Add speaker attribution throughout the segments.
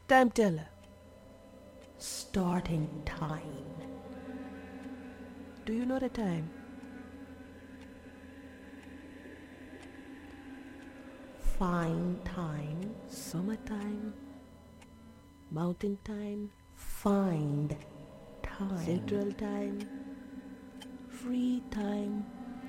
Speaker 1: Time teller.
Speaker 2: Starting time.
Speaker 1: Do you know the time?
Speaker 2: Fine time.
Speaker 1: Summertime. Mountain time.
Speaker 2: Find time.
Speaker 1: Central time. Free time.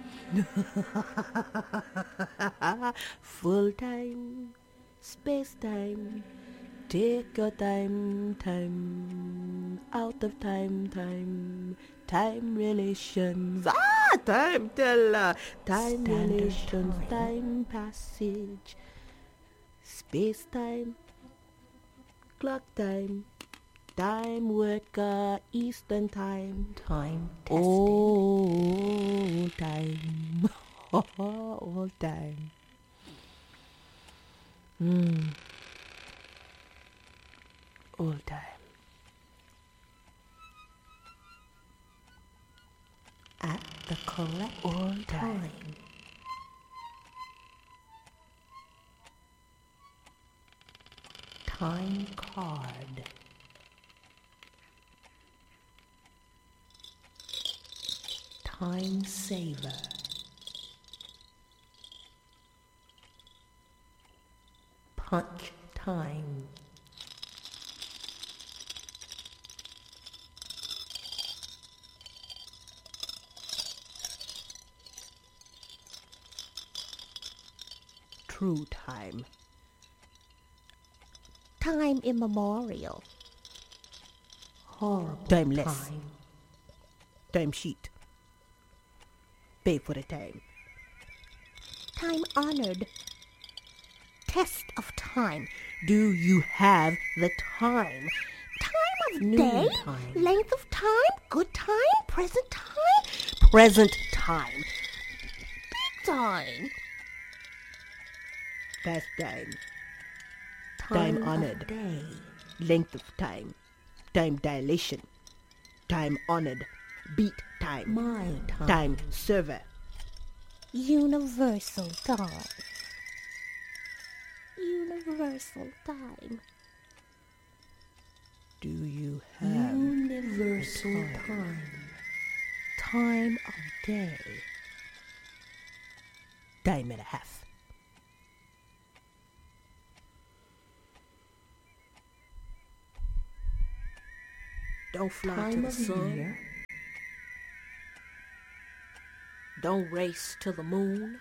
Speaker 1: Full time. Space time. Take your time, time. Out of time, time. Time relations. Time teller. Time
Speaker 2: Standard
Speaker 1: relations.
Speaker 2: time.
Speaker 1: Time passage. Space time. Clock time. Time worker. Eastern time.
Speaker 2: Time tested.
Speaker 1: All time. All time. All time.
Speaker 2: At the correct
Speaker 1: All
Speaker 2: time. Time card. Time saver. Punch time.
Speaker 1: True time.
Speaker 3: Time immemorial.
Speaker 2: Horrible
Speaker 1: Timeless.
Speaker 2: time.
Speaker 1: Time sheet. Pay for the time.
Speaker 3: Time honored. Test of time.
Speaker 1: Do you have the time?
Speaker 3: Time of
Speaker 2: Noon
Speaker 3: day.
Speaker 2: time.
Speaker 3: Length of time. Good time. Present time.
Speaker 1: Present time.
Speaker 3: Time.
Speaker 1: Past time.
Speaker 2: Time
Speaker 1: Time
Speaker 2: of
Speaker 1: honored.
Speaker 2: day.
Speaker 1: Length of time. Time dilation. Time honored. Beat time.
Speaker 2: My time.
Speaker 1: Time server.
Speaker 3: Universal time. Universal time.
Speaker 1: Do you have
Speaker 2: Universal time.
Speaker 1: time of day? Time and a half. Don't fly to
Speaker 2: Time
Speaker 1: the
Speaker 2: of
Speaker 1: sun.
Speaker 2: year.
Speaker 1: Don't race to the moon.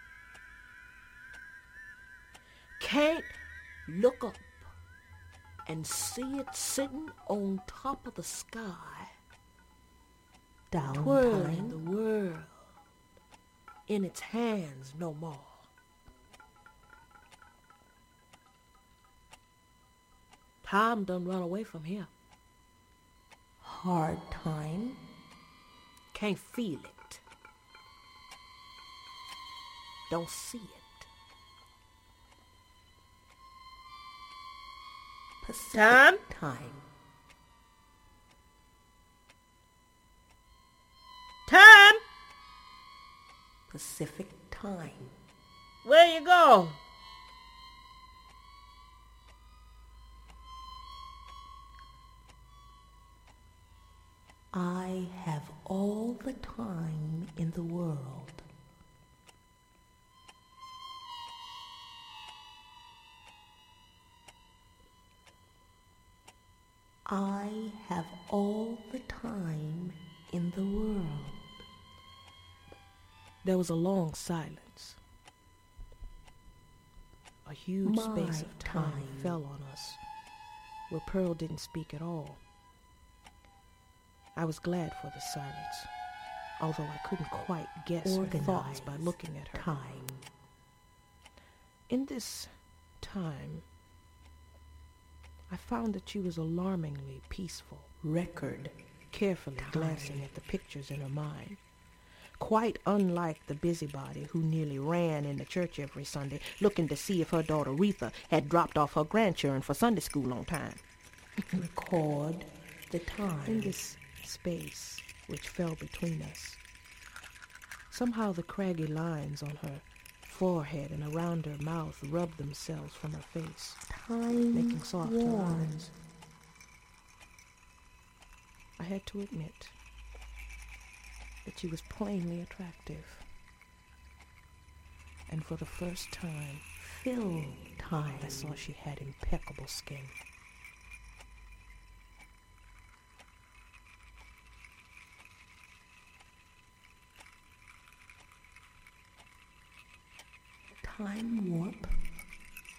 Speaker 1: Can't look up and see it sitting on top of the sky,
Speaker 2: Down
Speaker 1: twirling
Speaker 2: time.
Speaker 1: the world in its hands no more. Time done run away from here.
Speaker 2: Hard time.
Speaker 1: Can't feel it. Don't see it.
Speaker 2: Pacific
Speaker 1: Time?
Speaker 2: time.
Speaker 1: Time?
Speaker 2: Pacific time.
Speaker 1: Where you go?
Speaker 2: I have all the time in the world. I have all the time in the world.
Speaker 1: There was a long silence. A huge
Speaker 2: My
Speaker 1: space of time
Speaker 2: time.
Speaker 1: fell on us, where Pearl didn't speak at all. I was glad for the silence, although I couldn't quite guess her thoughts by
Speaker 2: Organized
Speaker 1: looking at her.
Speaker 2: time.
Speaker 1: In this time, I found that she was alarmingly peaceful,
Speaker 2: Record.
Speaker 1: carefully
Speaker 2: Time.
Speaker 1: glancing at the pictures in her mind. Quite unlike the busybody who nearly ran in the church every Sunday, looking to see if her daughter Retha had dropped off her grandchildren for Sunday school on time.
Speaker 2: Record the time.
Speaker 1: In this space which fell between us, somehow the craggy lines on her forehead and around her mouth rubbed themselves from her face.
Speaker 2: time
Speaker 1: making soft
Speaker 2: worn.
Speaker 1: lines. I had to admit that she was plainly attractive. And for the first time,
Speaker 2: Fill time.
Speaker 1: I saw she had impeccable skin.
Speaker 2: Time warp